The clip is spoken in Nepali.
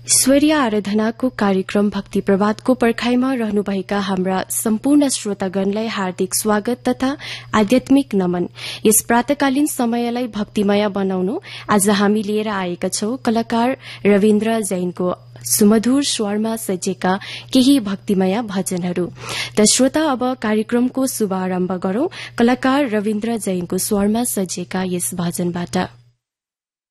ईश्वरीय आराधनाको कार्यक्रम भक्ति प्रभातको पर्खाइमा रहनुभएका हाम्रा सम्पूर्ण श्रोतागणलाई हार्दिक स्वागत तथा आध्यात्मिक नमन। यस प्रातकालीन समयलाई भक्तिमय बनाउनु आज हामी लिएर आएका छौं कलाकार रविन्द्र जैनको सुमधुर स्वरमा सजिएका केही भक्तिमय भजनहरू। त श्रोता, अब कार्यक्रमको शुभारम्भ गरौं कलाकार रविन्द्र जैनको स्वरमा सजिएका यस भजनबाट।